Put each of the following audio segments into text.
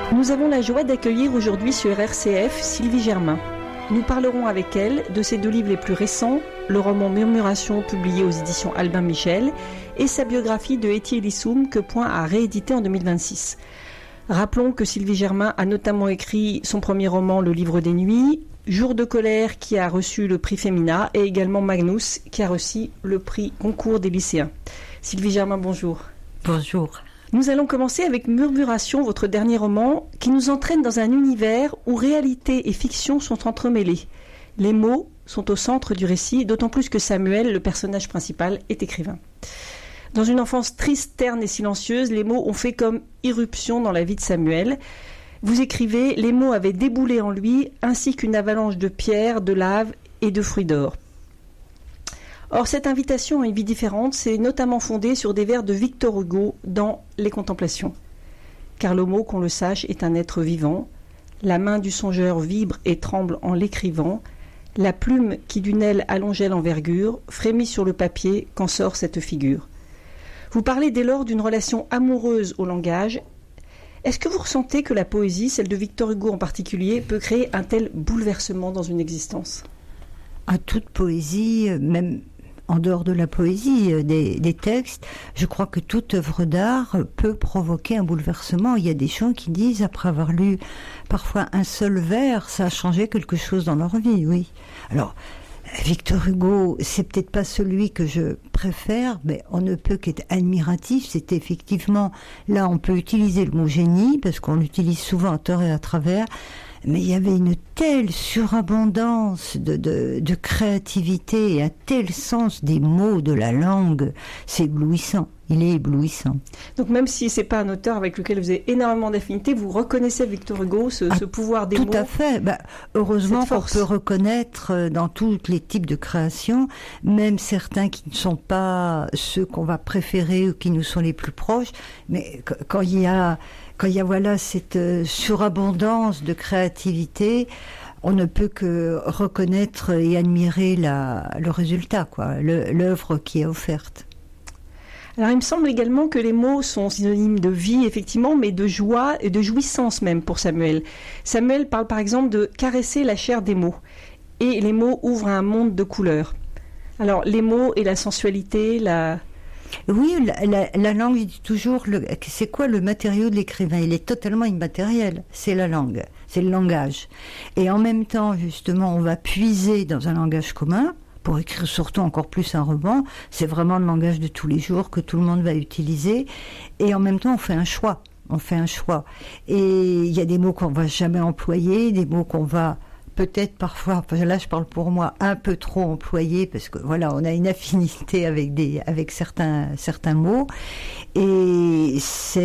Nous avons la joie d'accueillir aujourd'hui sur RCF Sylvie Germain. Nous parlerons avec elle de ses deux livres les plus récents, le roman Murmuration publié aux éditions Albin Michel et sa biographie de Etty Elissoum que Point a réédité en 2026. Rappelons que Sylvie Germain a notamment écrit son premier roman Le Livre des Nuits, Jour de colère qui a reçu le prix Femina et également Magnus qui a reçu le prix Concours des lycéens. Sylvie Germain, bonjour. Bonjour. Nous allons commencer avec Murmuration, votre dernier roman, qui nous entraîne dans un univers où réalité et fiction sont entremêlés. Les mots sont au centre du récit, d'autant plus que Samuel, le personnage principal, est écrivain. Dans une enfance triste, terne et silencieuse, les mots ont fait comme irruption dans la vie de Samuel. Vous écrivez « Les mots avaient déboulé en lui, ainsi qu'une avalanche de pierres, de lave et de fruits d'or ». Or, cette invitation à une vie différente s'est notamment fondée sur des vers de Victor Hugo dans Les Contemplations. Car le mot, qu'on le sache, est un être vivant. La main du songeur vibre et tremble en l'écrivant. La plume qui d'une aile allongeait l'envergure frémit sur le papier quand sort cette figure. Vous parlez dès lors d'une relation amoureuse au langage. Est-ce que vous ressentez que la poésie, celle de Victor Hugo en particulier, peut créer un tel bouleversement dans une existence ? À toute poésie, même en dehors de la poésie, des textes, je crois que toute œuvre d'art peut provoquer un bouleversement. Il y a des gens qui disent, après avoir lu parfois un seul vers, ça a changé quelque chose dans leur vie, oui. Alors, Victor Hugo, c'est peut-être pas celui que je préfère, mais on ne peut qu'être admiratif. C'est effectivement, là on peut utiliser le mot génie, parce qu'on l'utilise souvent à tort et à travers, mais il y avait une telle surabondance de créativité et un tel sens des mots, de la langue, c'est éblouissant. Il est éblouissant. Donc même si c'est pas un auteur avec lequel vous avez énormément d'affinité, vous reconnaissez Victor Hugo, ce pouvoir des mots. Tout à fait. Heureusement qu'on peut reconnaître dans tous les types de créations, même certains qui ne sont pas ceux qu'on va préférer ou qui nous sont les plus proches, mais quand il y a voilà cette surabondance de créativité, on ne peut que reconnaître et admirer le résultat, l'œuvre qui est offerte. Alors il me semble également que les mots sont synonymes de vie, effectivement, mais de joie et de jouissance même pour Samuel. Samuel parle par exemple de caresser la chair des mots. Et les mots ouvrent un monde de couleurs. Alors les mots et la sensualité, Oui, la langue, il dit toujours, c'est quoi le matériau de l'écrivain ? Il est totalement immatériel, c'est la langue, c'est le langage. Et en même temps, justement, on va puiser dans un langage commun, pour écrire surtout encore plus un roman, c'est vraiment le langage de tous les jours que tout le monde va utiliser, et en même temps on fait un choix. Et il y a des mots qu'on va jamais employer, des mots qu'on va peut-être parfois, là je parle pour moi, un peu trop employer, parce que voilà, on a une affinité avec certains mots, et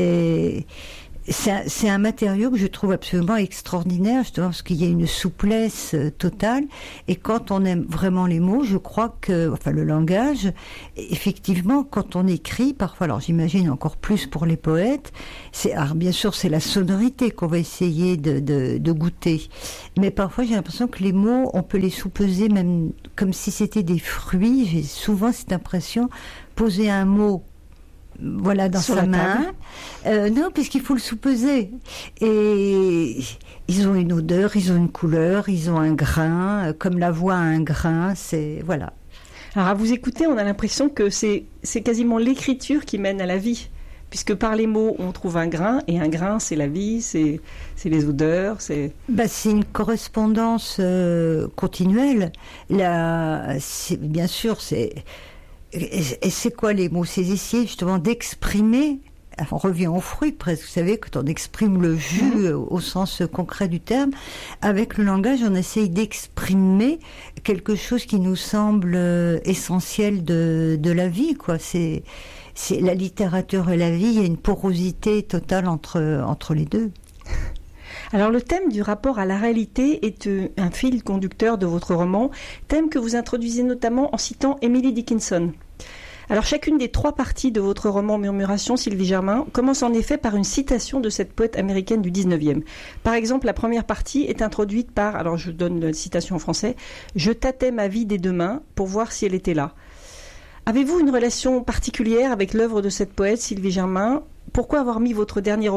c'est un matériau que je trouve absolument extraordinaire, justement, parce qu'il y a une souplesse totale, et quand on aime vraiment les mots, je crois que, le langage, effectivement, quand on écrit, parfois, alors j'imagine encore plus pour les poètes, alors bien sûr, c'est la sonorité qu'on va essayer de goûter, mais parfois j'ai l'impression que les mots, on peut les soupeser même comme si c'était des fruits. J'ai souvent cette impression, poser un mot dans sur sa main. Non, parce qu'il faut le soupeser. Et ils ont une odeur, ils ont une couleur, ils ont un grain, comme la voix a un grain, voilà. Alors à vous écouter, on a l'impression que c'est quasiment l'écriture qui mène à la vie. Puisque par les mots, on trouve un grain, et un grain, c'est la vie, c'est les odeurs, c'est une correspondance continuelle. Bien sûr, et c'est quoi les mots ? C'est essayer justement d'exprimer, on revient au fruit presque, vous savez, quand on exprime le jus au sens concret du terme, avec le langage on essaye d'exprimer quelque chose qui nous semble essentiel de la vie, c'est la littérature et la vie, il y a une porosité totale entre les deux. Alors le thème du rapport à la réalité est un fil conducteur de votre roman, thème que vous introduisez notamment en citant Emily Dickinson. Alors chacune des 3 parties de votre roman Murmuration, Sylvie Germain, commence en effet par une citation de cette poète américaine du 19e. Par exemple, la première partie est introduite par, alors je donne la citation en français, « Je tâtais ma vie des 2 mains pour voir si elle était là ». Avez-vous une relation particulière avec l'œuvre de cette poète, Sylvie Germain ? Pourquoi avoir mis votre dernier roman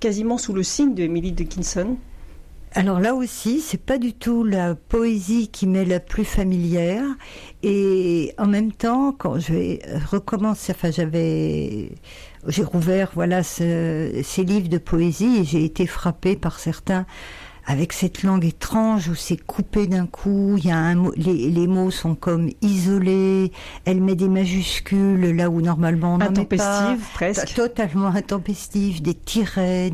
quasiment sous le signe de Emily Dickinson. Alors là aussi, c'est pas du tout la poésie qui m'est la plus familière. Et en même temps, quand je vais recommencer, j'ai rouvert, ces livres de poésie et j'ai été frappée par certains avec cette langue étrange où c'est coupé d'un coup, il y a un mot, les mots sont comme isolés, elle met des majuscules là où normalement on n'en met pas. Intempestive, presque. Totalement intempestive, des tirets,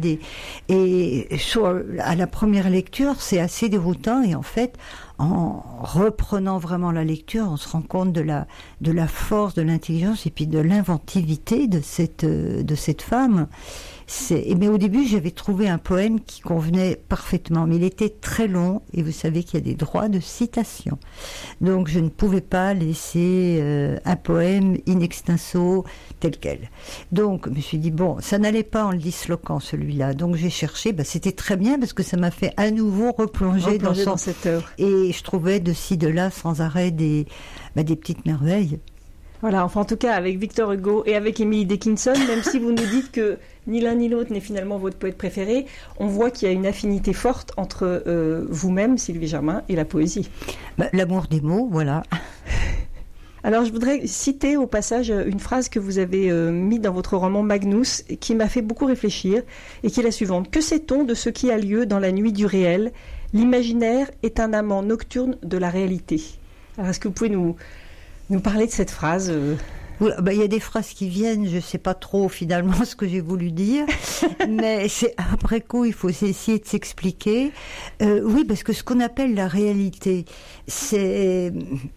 à la première lecture, c'est assez déroutant et en fait, en reprenant vraiment la lecture, on se rend compte de la force, de l'intelligence et puis de l'inventivité de cette femme. Mais au début, j'avais trouvé un poème qui convenait parfaitement, mais il était très long, et vous savez qu'il y a des droits de citation. Donc, je ne pouvais pas laisser un poème in extenso tel quel. Donc, je me suis dit, bon, ça n'allait pas en le disloquant, celui-là. Donc, j'ai cherché, c'était très bien, parce que ça m'a fait à nouveau replonger dans cette heure. Et je trouvais de ci, de là, sans arrêt, des petites merveilles. Voilà, enfin en tout cas avec Victor Hugo et avec Emily Dickinson, même si vous nous dites que ni l'un ni l'autre n'est finalement votre poète préféré, on voit qu'il y a une affinité forte entre vous-même, Sylvie Germain, et la poésie. L'amour des mots, voilà. Alors je voudrais citer au passage une phrase que vous avez mise dans votre roman Magnus, qui m'a fait beaucoup réfléchir, et qui est la suivante. « Que sait-on de ce qui a lieu dans la nuit du réel ? L'imaginaire est un amant nocturne de la réalité. » Alors est-ce que vous pouvez nous parler de cette phrase Il y a des phrases qui viennent, je ne sais pas trop finalement ce que j'ai voulu dire, mais c'est après coup, il faut essayer de s'expliquer. Oui, parce que ce qu'on appelle la réalité, c'est...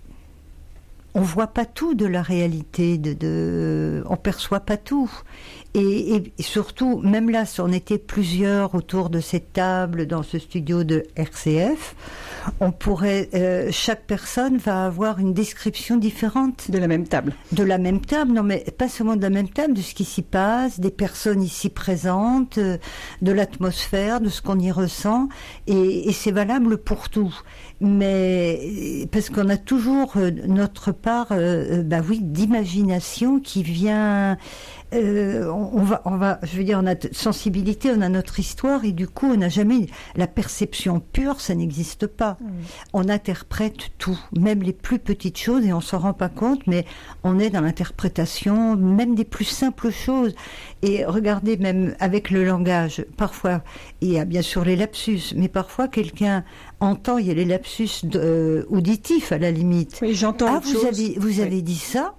On voit pas tout de la réalité, on perçoit pas tout. Et surtout, même là, si on était plusieurs autour de cette table dans ce studio de RCF, on pourrait, chaque personne va avoir une description différente. De la même table. De la même table, non mais pas seulement de la même table, de ce qui s'y passe, des personnes ici présentes, de l'atmosphère, de ce qu'on y ressent, et c'est valable pour tout. Mais parce qu'on a toujours notre part, d'imagination qui vient. On va, je veux dire, on a sensibilité, on a notre histoire, et du coup, on n'a jamais la perception pure, ça n'existe pas. On interprète tout, même les plus petites choses, et on s'en rend pas compte, mais on est dans l'interprétation, même des plus simples choses. Et regardez, même avec le langage, parfois, il y a bien sûr les lapsus, mais parfois quelqu'un entend, il y a les lapsus auditifs à la limite. Oui, j'entends. Vous avez dit ça.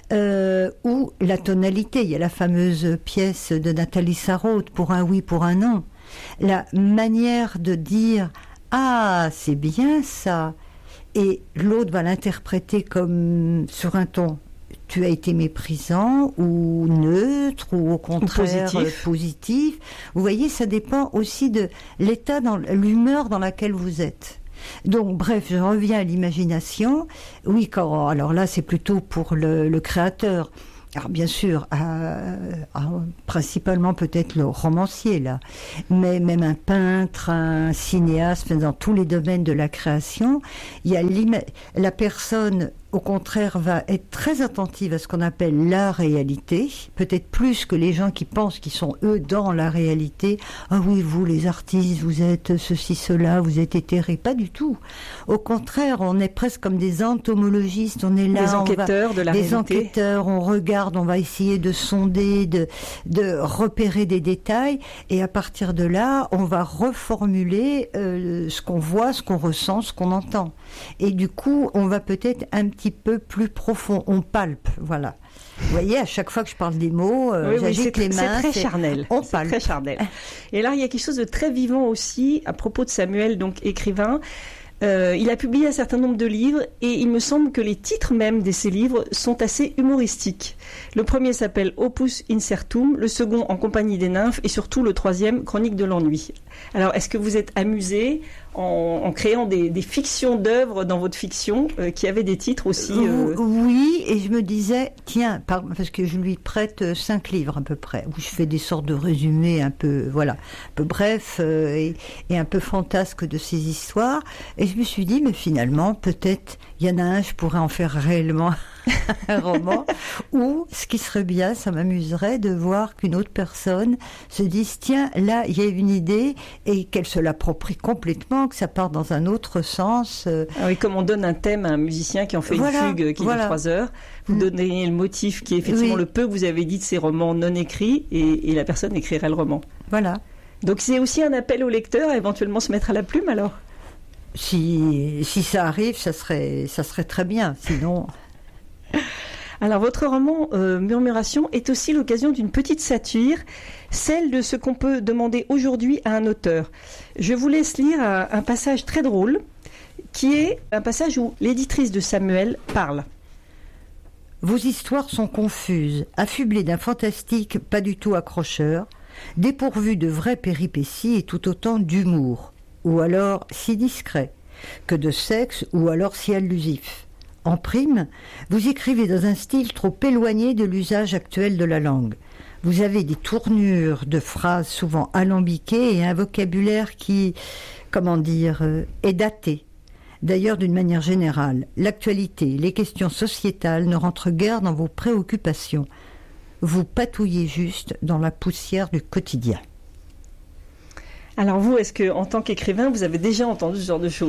Ou la tonalité, il y a la fameuse pièce de Nathalie Sarraute, pour un oui, pour un non. La manière de dire « Ah, c'est bien ça !» et l'autre va l'interpréter comme sur un ton « Tu as été méprisant » ou neutre, ou au contraire positif. Vous voyez, ça dépend aussi de l'état, l'humeur dans laquelle vous êtes. Donc, bref, je reviens à l'imagination. Oui, alors là, c'est plutôt pour le créateur. Alors, bien sûr, principalement peut-être le romancier, là. Mais même un peintre, un cinéaste, dans tous les domaines de la création, il y a la personne, au contraire, va être très attentive à ce qu'on appelle la réalité, peut-être plus que les gens qui pensent qu'ils sont, eux, dans la réalité. Ah oui, vous, les artistes, vous êtes ceci, cela, vous êtes éthérés. Pas du tout. Au contraire, on est presque comme des entomologistes, on est là. Des enquêteurs de la réalité. Des enquêteurs, on regarde, on va essayer de sonder, de repérer des détails, et à partir de là, on va reformuler ce qu'on voit, ce qu'on ressent, ce qu'on entend. Et du coup, on va peut-être un petit peu plus profond, on palpe, voilà. Vous voyez, à chaque fois que je parle des mots, j'agite les mains. C'est très charnel. On palpe. Très charnel. Et là, il y a quelque chose de très vivant aussi à propos de Samuel, donc écrivain. Il a publié un certain nombre de livres et il me semble que les titres même de ces livres sont assez humoristiques. Le premier s'appelle Opus Incertum, le second En compagnie des nymphes et surtout le troisième Chronique de l'ennui. Alors, est-ce que vous êtes amusé en créant des fictions d'œuvres dans votre fiction qui avaient des titres aussi Oui, et je me disais, tiens, parce que je lui prête 5 livres à peu près, où je fais des sortes de résumés un peu, voilà, un peu brefs et un peu fantasques de ces histoires. Et je me suis dit, mais finalement, peut-être, il y en a un, je pourrais en faire réellement un roman, ou ce qui serait bien, ça m'amuserait de voir qu'une autre personne se dise tiens, là il y a une idée et qu'elle se l'approprie complètement, que ça part dans un autre sens. Ah oui, comme on donne un thème à un musicien qui en fait une fugue qui dure 3 heures, vous donnez le motif qui est effectivement le peu que vous avez dit de ces romans non écrits et la personne écrirait le roman. Voilà. Donc c'est aussi un appel au lecteur à éventuellement se mettre à la plume alors. Si ça arrive, ça serait très bien, sinon... Alors votre roman Murmuration est aussi l'occasion d'une petite satire, celle de ce qu'on peut demander aujourd'hui à un auteur. Je vous laisse lire un passage très drôle, qui est un passage où l'éditrice de Samuel parle. Vos histoires sont confuses, affublées d'un fantastique pas du tout accrocheur, dépourvues de vraies péripéties et tout autant d'humour, ou alors si discret, que de sexe ou alors si allusif. En prime, vous écrivez dans un style trop éloigné de l'usage actuel de la langue. Vous avez des tournures de phrases souvent alambiquées et un vocabulaire qui, est daté. D'ailleurs, d'une manière générale, l'actualité, les questions sociétales ne rentrent guère dans vos préoccupations. Vous patouillez juste dans la poussière du quotidien. Alors vous, est-ce que, en tant qu'écrivain, vous avez déjà entendu ce genre de choses ?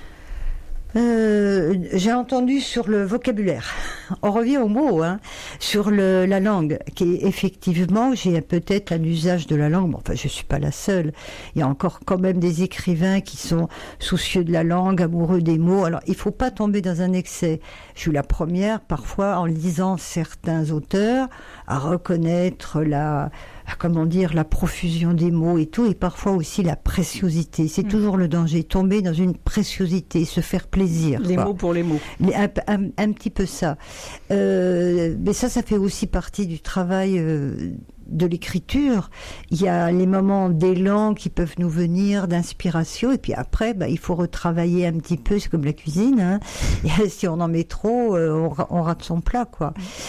J'ai entendu sur le vocabulaire. On revient au mot, sur la langue, qui est effectivement, j'ai peut-être un usage de la langue, mais enfin je suis pas la seule. Il y a encore quand même des écrivains qui sont soucieux de la langue, amoureux des mots. Alors il faut pas tomber dans un excès. Je suis la première, parfois, en lisant certains auteurs, à reconnaître la profusion des mots et tout, et parfois aussi la préciosité. C'est toujours le danger, tomber dans une préciosité, se faire plaisir. Les mots pour les mots. Un petit peu ça. Mais ça fait aussi partie du travail de l'écriture. Il y a les moments d'élan qui peuvent nous venir, d'inspiration, et puis après, il faut retravailler un petit peu, c'est comme la cuisine, et si on en met trop, on rate son plat, quoi.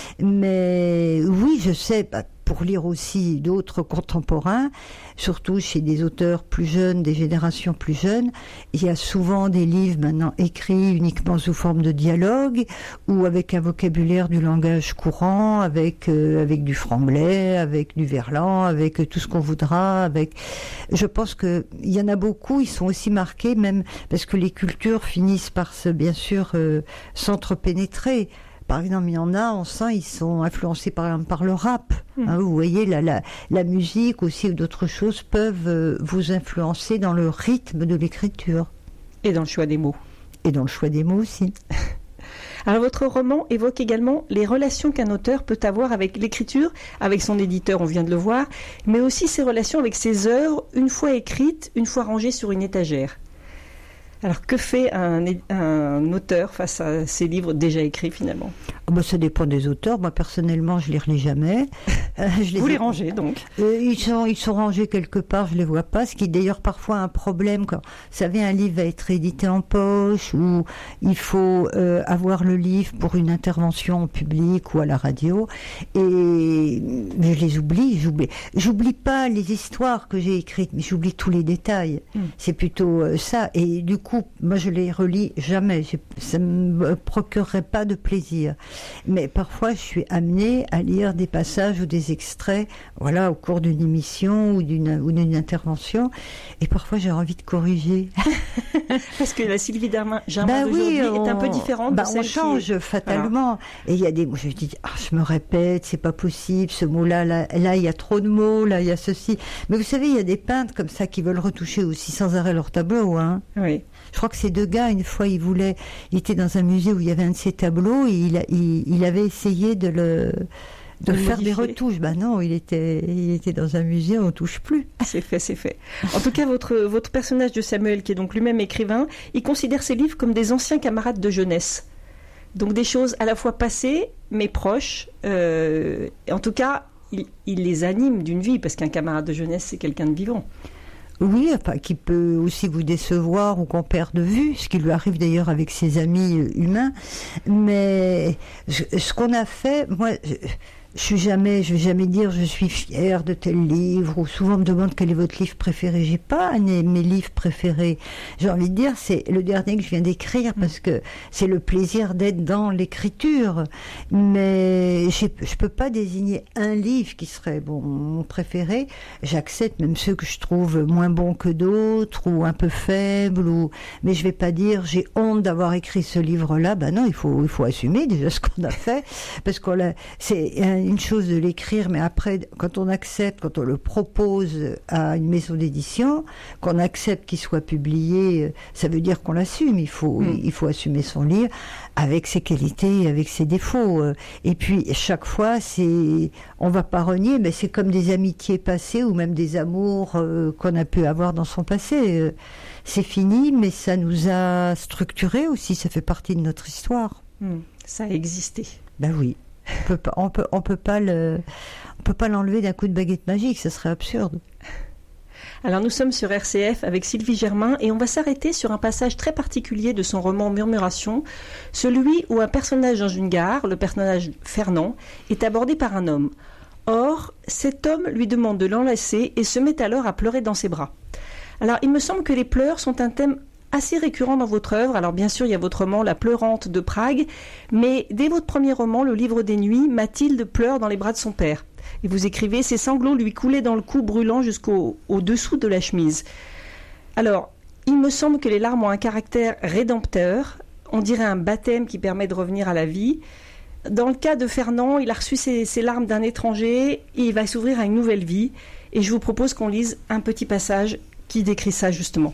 Mais oui, je sais, pour lire aussi d'autres contemporains, surtout chez des auteurs plus jeunes, des générations plus jeunes, il y a souvent des livres maintenant écrits uniquement sous forme de dialogue ou avec un vocabulaire du langage courant, avec du franglais, avec du verlan, avec tout ce qu'on voudra. Je pense que il y en a beaucoup. Ils sont aussi marqués, même parce que les cultures finissent par bien sûr s'entrepénétrer. Par exemple, il y en a, on sent, ils sont influencés par le rap. Vous voyez, la musique aussi ou d'autres choses peuvent vous influencer dans le rythme de l'écriture. Et dans le choix des mots. Et dans le choix des mots aussi. Alors votre roman évoque également les relations qu'un auteur peut avoir avec l'écriture, avec son éditeur, on vient de le voir, mais aussi ses relations avec ses œuvres, une fois écrites, une fois rangées sur une étagère. Alors, que fait un auteur face à ses livres déjà écrits, finalement ? Ça dépend des auteurs. Moi, personnellement, je ne les relis jamais. Vous les rangez, donc ? Ils sont rangés quelque part, je ne les vois pas. Ce qui est d'ailleurs parfois un problème quand, vous savez, un livre va être édité en poche ou il faut avoir le livre pour une intervention en public ou à la radio. Et je les oublie. J'oublie pas les histoires que j'ai écrites, mais j'oublie tous les détails. C'est plutôt ça. Et du coup, moi, je les relis jamais. Ça ne me procurerait pas de plaisir. Mais parfois, je suis amenée à lire des passages ou des extraits, au cours d'une émission ou d'une intervention. Et parfois, j'ai envie de corriger. Parce que la Sylvie Germain d'aujourd'hui est un peu différente de celle on change fatalement. Et il y a des mots, je dis, je me répète, c'est pas possible, ce mot-là, là, il y a trop de mots, là, il y a ceci. Mais vous savez, il y a des peintres comme ça qui veulent retoucher aussi sans arrêt leur tableau, Oui. Je crois que ces deux gars, une fois, il était dans un musée où il y avait un de ses tableaux et il avait essayé de faire des retouches. Non, il était dans un musée, on ne touche plus. C'est fait. En tout cas, votre personnage de Samuel, qui est donc lui-même écrivain, il considère ses livres comme des anciens camarades de jeunesse. Donc des choses à la fois passées, mais proches. En tout cas, il les anime d'une vie, parce qu'un camarade de jeunesse, c'est quelqu'un de vivant. Oui, qui peut aussi vous décevoir ou qu'on perd de vue, ce qui lui arrive d'ailleurs avec ses amis humains. Mais ce qu'on a fait, moi, je vais jamais dire je suis fière de tel livre, ou souvent on me demande quel est votre livre préféré. J'ai pas un de mes livres préférés. J'ai envie de dire c'est le dernier que je viens d'écrire parce que c'est le plaisir d'être dans l'écriture. Mais je peux pas désigner un livre qui serait mon préféré. J'accepte même ceux que je trouve moins bons que d'autres ou un peu faibles, mais je vais pas dire j'ai honte d'avoir écrit ce livre-là. Ben non, il faut assumer déjà ce qu'on a fait parce c'est une chose de l'écrire, mais après, quand on accepte, quand on le propose à une maison d'édition, qu'on accepte qu'il soit publié, ça veut dire qu'on l'assume. Il faut assumer son livre avec ses qualités, avec ses défauts. Et puis, chaque fois, on va pas renier, mais c'est comme des amitiés passées ou même des amours qu'on a pu avoir dans son passé. C'est fini, mais ça nous a structurés aussi, ça fait partie de notre histoire. Ça a existé. Ben oui. On peut pas l'enlever d'un coup de baguette magique, ça serait absurde. Alors nous sommes sur RCF avec Sylvie Germain et on va s'arrêter sur un passage très particulier de son roman Murmuration, celui où un personnage dans une gare, le personnage Fernand, est abordé par un homme. Or, cet homme lui demande de l'enlacer et se met alors à pleurer dans ses bras. Alors il me semble que les pleurs sont un thème assez récurrent dans votre œuvre. Alors bien sûr, il y a votre roman La Pleurante de Prague, mais dès votre premier roman, Le Livre des Nuits, Mathilde pleure dans les bras de son père. Et vous écrivez « Ses sanglots lui coulaient dans le cou brûlant jusqu'au dessous de la chemise ». Alors, il me semble que les larmes ont un caractère rédempteur, on dirait un baptême qui permet de revenir à la vie. Dans le cas de Fernand, il a reçu ses larmes d'un étranger et il va s'ouvrir à une nouvelle vie. Et je vous propose qu'on lise un petit passage qui décrit ça justement.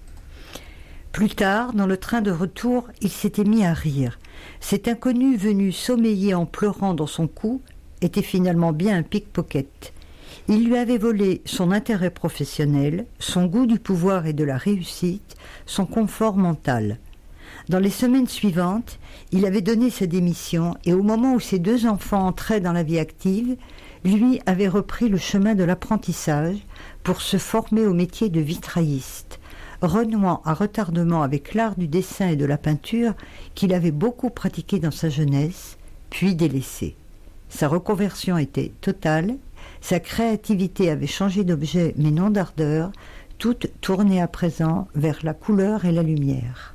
Plus tard, dans le train de retour, il s'était mis à rire. Cet inconnu venu sommeiller en pleurant dans son cou était finalement bien un pickpocket. Il lui avait volé son intérêt professionnel, son goût du pouvoir et de la réussite, son confort mental. Dans les semaines suivantes, il avait donné sa démission et au moment où ses 2 enfants entraient dans la vie active, lui avait repris le chemin de l'apprentissage pour se former au métier de vitrailliste, renouant à retardement avec l'art du dessin et de la peinture qu'il avait beaucoup pratiqué dans sa jeunesse, puis délaissé. Sa reconversion était totale, sa créativité avait changé d'objet mais non d'ardeur, toute tournée à présent vers la couleur et la lumière.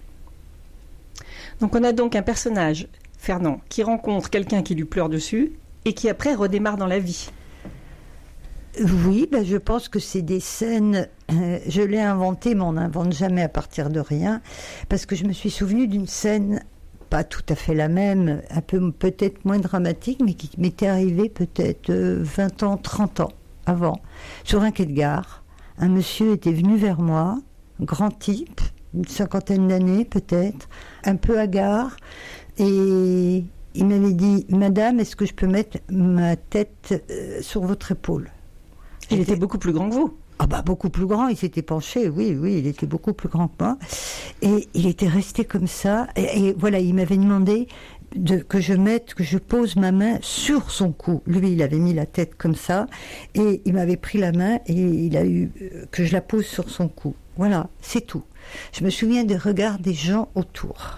Donc on a donc un personnage, Fernand, qui rencontre quelqu'un qui lui pleure dessus et qui après redémarre dans la vie. Oui, je pense que c'est des scènes, je l'ai inventé, mais on n'invente jamais à partir de rien, parce que je me suis souvenu d'une scène, pas tout à fait la même, un peu peut-être moins dramatique, mais qui m'était arrivée peut-être 20 ans, 30 ans avant, sur un quai de gare. Un monsieur était venu vers moi, grand type, une 50aine d'années peut-être, un peu hagard, et il m'avait dit « Madame, est-ce que je peux mettre ma tête sur votre épaule ?» Il était beaucoup plus grand que vous. Ah beaucoup plus grand, il s'était penché, oui, il était beaucoup plus grand que moi. Et il était resté comme ça, et voilà, il m'avait demandé que je pose ma main sur son cou. Lui, il avait mis la tête comme ça, et il m'avait pris la main, et il a eu que je la pose sur son cou. Voilà, c'est tout. Je me souviens des regards des gens autour.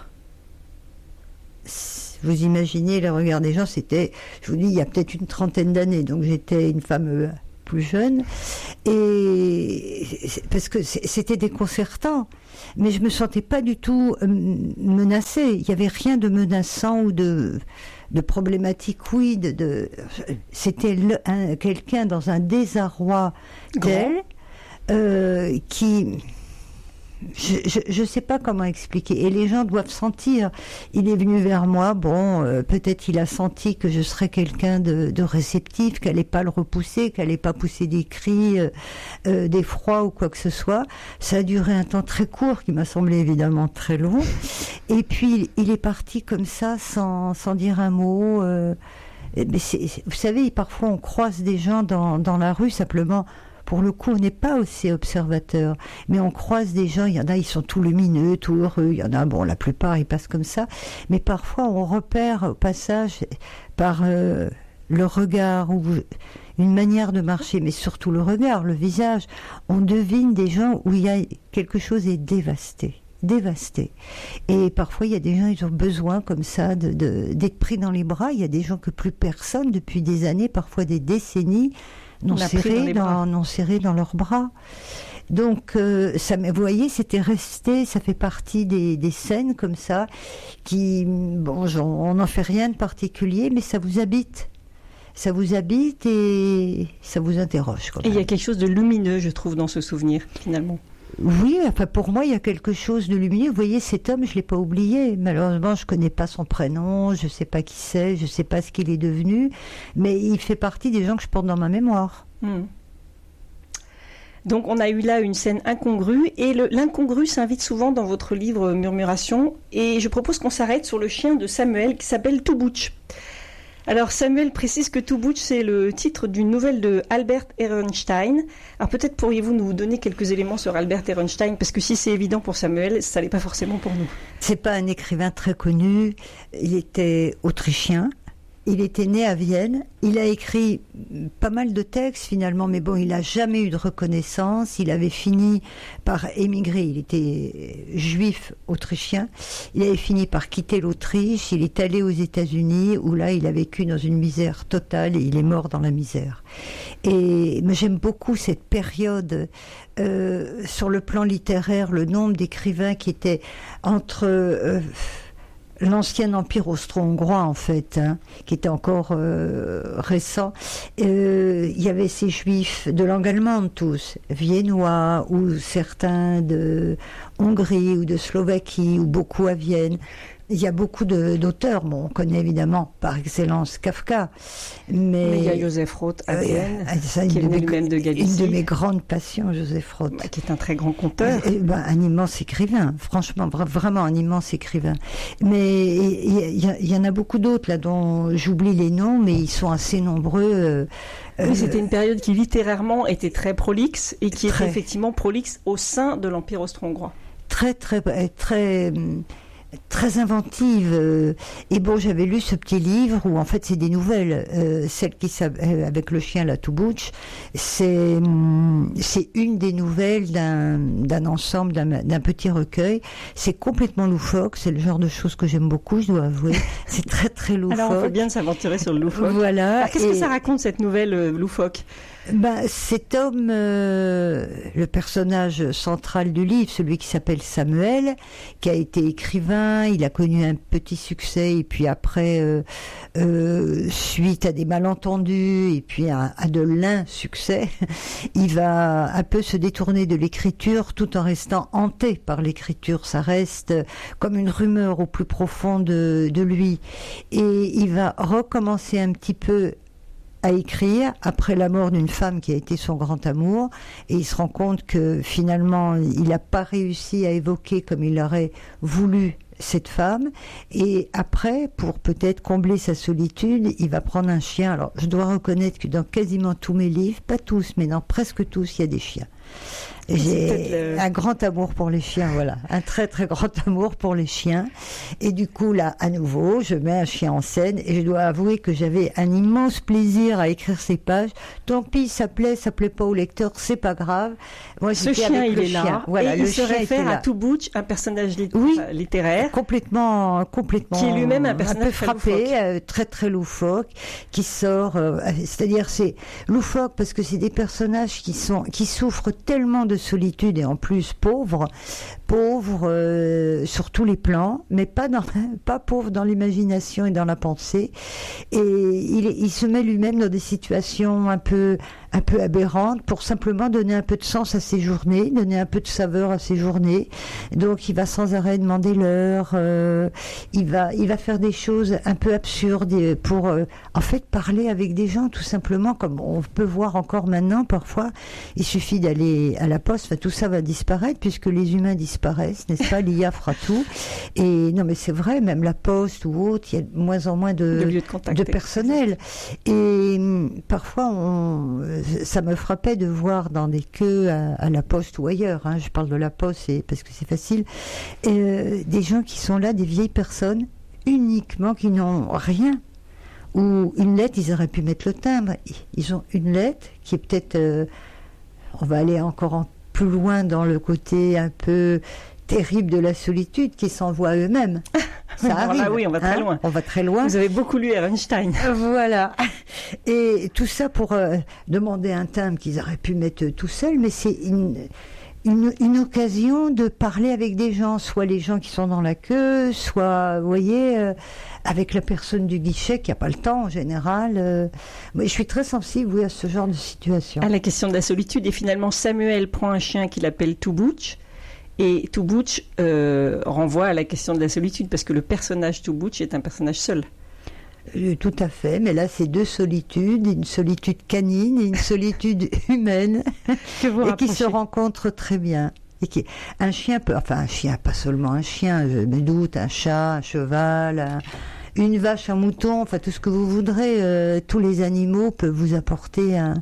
Vous imaginez les regards des gens, c'était, je vous dis, il y a peut-être une 30aine d'années, donc j'étais une femme plus jeune, et parce que c'était déconcertant, mais je me sentais pas du tout menacée. Il y avait rien de menaçant ou de problématique. Oui, c'était quelqu'un dans un désarroi tel qui je sais pas comment expliquer, et les gens doivent sentir. Il est venu vers moi, peut-être il a senti que je serais quelqu'un de réceptif, qu'elle n'allait pas le repousser, qu'elle n'allait pas pousser des cris d'effroi ou quoi que ce soit. Ça a duré un temps très court qui m'a semblé évidemment très long, et puis il est parti comme ça sans dire un mot. Mais vous savez, parfois on croise des gens dans la rue simplement. Pour le coup, on n'est pas aussi observateur, mais on croise des gens, il y en a, ils sont tout lumineux, tout heureux, il y en a, la plupart, ils passent comme ça, mais parfois, on repère au passage, par le regard, ou une manière de marcher, mais surtout le regard, le visage, on devine des gens où il y a quelque chose est dévasté, dévastés. Et parfois, il y a des gens, ils ont besoin comme ça d'être pris dans les bras. Il y a des gens que plus personne, depuis des années, parfois des décennies, n'ont serré dans leurs bras. Donc, vous voyez, c'était resté, ça fait partie des scènes comme ça, qui, bon, on n'en fait rien de particulier, mais ça vous habite. Ça vous habite et ça vous interroge. Et il y a quelque chose de lumineux, je trouve, dans ce souvenir, finalement. Oui, enfin pour moi, il y a quelque chose de lumineux. Vous voyez, cet homme, je ne l'ai pas oublié. Malheureusement, je ne connais pas son prénom, je ne sais pas qui c'est, je ne sais pas ce qu'il est devenu, mais il fait partie des gens que je porte dans ma mémoire. Donc on a eu là une scène incongrue, et l'incongru s'invite souvent dans votre livre Murmuration, et je propose qu'on s'arrête sur le chien de Samuel qui s'appelle Toubouch. Alors Samuel précise que Toubouch, c'est le titre d'une nouvelle de Albert Ehrenstein. Alors peut-être pourriez-vous nous donner quelques éléments sur Albert Ehrenstein, parce que si c'est évident pour Samuel, ça l'est pas forcément pour nous. C'est pas un écrivain très connu, il était autrichien. Il était né à Vienne, il a écrit pas mal de textes finalement, mais bon, il n'a jamais eu de reconnaissance, il avait fini par émigrer, il était juif autrichien, il avait fini par quitter l'Autriche, il est allé aux États-Unis, où là il a vécu dans une misère totale et il est mort dans la misère. Et moi j'aime beaucoup cette période, sur le plan littéraire, le nombre d'écrivains qui étaient entre... l'ancien empire austro-hongrois en fait, qui était encore récent. Il y avait ces juifs de langue allemande tous, viennois ou certains de Hongrie ou de Slovaquie ou beaucoup à Vienne. Il y a beaucoup d'auteurs. Bon, on connaît évidemment par excellence Kafka, mais il y a Joseph Roth à Vienne, qui est lui-même de Galicie. Une de mes grandes passions, Joseph Roth. Qui est un très grand conteur. Un immense écrivain, franchement, vraiment un immense écrivain. Mais il y en a beaucoup d'autres là dont j'oublie les noms, mais ils sont assez nombreux. Oui, c'était une période qui littérairement était très prolixe et qui était effectivement prolixe au sein de l'Empire austro-hongrois. Très inventive. Et bon, j'avais lu ce petit livre où en fait c'est des nouvelles. Celle qui avec le chien, la Toubouch, c'est une des nouvelles d'un ensemble, d'un petit recueil. C'est complètement loufoque. C'est le genre de choses que j'aime beaucoup, je dois avouer. C'est très très loufoque. Alors on peut bien s'aventurer sur le loufoque. Voilà. Alors, qu'est-ce que ça raconte cette nouvelle loufoque? Cet homme, le personnage central du livre, celui qui s'appelle Samuel, qui a été écrivain, il a connu un petit succès et puis après, suite à des malentendus et puis à de l'insuccès, il va un peu se détourner de l'écriture tout en restant hanté par l'écriture. Ça reste comme une rumeur au plus profond de lui. Et il va recommencer un petit peu à écrire après la mort d'une femme qui a été son grand amour, et il se rend compte que finalement il n'a pas réussi à évoquer comme il aurait voulu cette femme, et après, pour peut-être combler sa solitude, il va prendre un chien. Alors je dois reconnaître que dans quasiment tous mes livres, pas tous, mais dans presque tous, il y a des chiens. J'ai un grand amour pour les chiens, voilà, un très très grand amour pour les chiens. Et du coup là, à nouveau, je mets un chien en scène et je dois avouer que j'avais un immense plaisir à écrire ces pages. Tant pis, ça plaît pas au lecteur, c'est pas grave. Moi, ce chien, il est là. Voilà, et il se réfère à Toubouch, un personnage littéraire, complètement, qui est lui-même un personnage peu frappé, très très loufoque, qui sort. C'est-à-dire, c'est loufoque parce que c'est des personnages qui souffrent tellement de solitude et en plus pauvres sur tous les plans, mais pas pauvres dans l'imagination et dans la pensée. Et il se met lui-même dans des situations un peu aberrantes pour simplement donner un peu de sens à ses journées, donner un peu de saveur à ses journées. Donc il va sans arrêt demander l'heure, il va faire des choses un peu absurdes pour en fait parler avec des gens tout simplement, comme on peut voir encore maintenant parfois. Il suffit d'aller à la poste, enfin, tout ça va disparaître puisque les humains disparaissent, n'est-ce pas? L'IA fera tout. Et non, mais c'est vrai, même la poste ou autre, il y a de moins en moins de personnel. Et parfois, ça me frappait de voir dans des queues à la poste ou ailleurs, je parle de la poste parce que c'est facile, des gens qui sont là, des vieilles personnes, uniquement, qui n'ont rien. Ou une lettre, ils auraient pu mettre le timbre. Ils ont une lettre qui est peut-être... on va aller encore plus loin dans le côté un peu terrible de la solitude qui s'envoient à eux-mêmes. Ça arrive. Là, oui, on va très loin. On va très loin. Vous avez beaucoup lu Ehrenstein. Voilà. Et tout ça pour demander un timbre qu'ils auraient pu mettre tout seuls, mais c'est une occasion de parler avec des gens, soit les gens qui sont dans la queue, soit, vous voyez, avec la personne du guichet qui n'a pas le temps en général. Mais je suis très sensible, oui, à ce genre de situation. À la question de la solitude, et finalement Samuel prend un chien qu'il appelle Toubouch, et Toubouch renvoie à la question de la solitude, parce que le personnage Toubouch est un personnage seul. Tout à fait, mais là c'est deux solitudes, une solitude canine et une solitude humaine et qui se rencontrent très bien. Et un chien pas seulement un chien, je me doute, un chat, un cheval, une vache, un mouton, enfin tout ce que vous voudrez, tous les animaux peuvent vous apporter un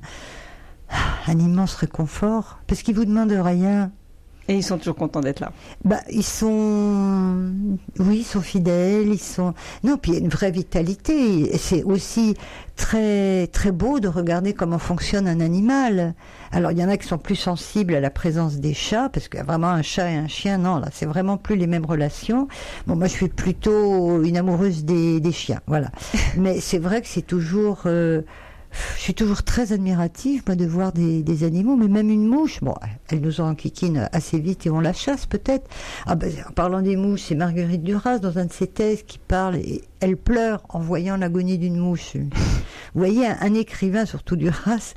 immense réconfort, parce qu'ils vous demandent rien. Et ils sont toujours contents d'être là. Ils sont fidèles, non, puis il y a une vraie vitalité. Et c'est aussi très, très beau de regarder comment fonctionne un animal. Alors, il y en a qui sont plus sensibles à la présence des chats, parce que vraiment un chat et un chien, non, là, c'est vraiment plus les mêmes relations. Bon, moi, je suis plutôt une amoureuse des chiens, voilà. Mais c'est vrai que c'est toujours, je suis toujours très admirative, moi, de voir des animaux, mais même une mouche, bon, elle nous enquiquine assez vite et on la chasse peut-être. En parlant des mouches, c'est Marguerite Duras dans un de ses thèses qui parle, et elle pleure en voyant l'agonie d'une mouche. Vous voyez, un écrivain, surtout Duras,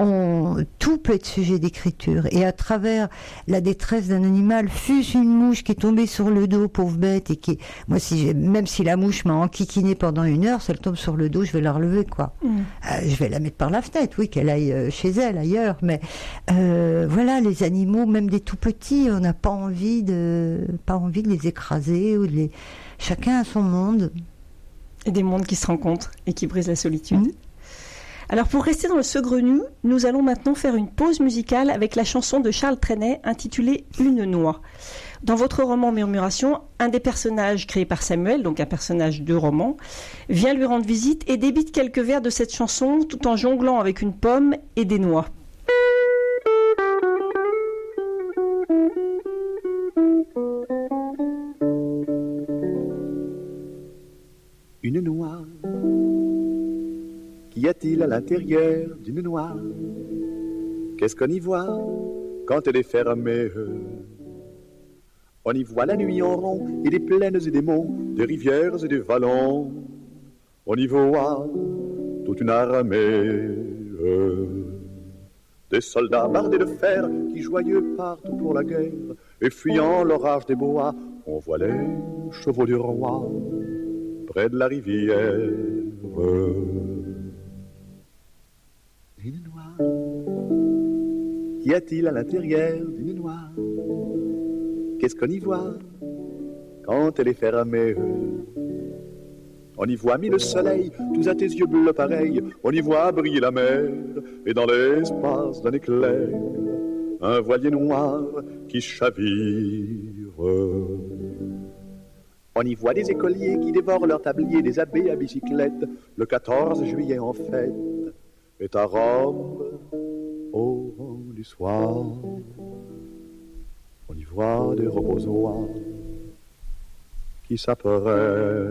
tout peut être sujet d'écriture. Et à travers la détresse d'un animal, fût-ce une mouche qui est tombée sur le dos, pauvre bête, et moi, même si la mouche m'a enquiquiné pendant 1 heure, si elle tombe sur le dos, je vais la relever, quoi. Je vais la mettre par la fenêtre, oui, qu'elle aille chez elle, ailleurs. Mais voilà, les animaux, même des tout petits, on n'a pas envie de les écraser ou chacun a son monde. Et des mondes qui se rencontrent et qui brisent la solitude. Alors pour rester dans le saugrenu, nous allons maintenant faire une pause musicale avec la chanson de Charles Trenet intitulée Une noix. Dans votre roman Murmuration, un des personnages créés par Samuel, donc un personnage de roman, vient lui rendre visite et débite quelques vers de cette chanson tout en jonglant avec une pomme et des noix. Une noix, qu'y a-t-il à l'intérieur d'une noix? Qu'est-ce qu'on y voit quand elle est fermée? On y voit la nuit en rond et des plaines et des monts, des rivières et des vallons. On y voit toute une armée, des soldats bardés de fer qui joyeux partent pour la guerre et fuyant l'orage des bois. On voit les chevaux du roi près de la rivière. Une noix, qu'y a-t-il à l'intérieur d'une noix? Qu'est-ce qu'on y voit quand elle est fermée? On y voit mille soleils, tous à tes yeux bleus pareils. On y voit briller la mer, et dans l'espace d'un éclair, un voilier noir qui chavire. On y voit des écoliers qui dévorent leur tablier, des abbés à bicyclette. Le 14 juillet en fête est à Rome au vent du soir. On y voit des robots qui s'apparaissent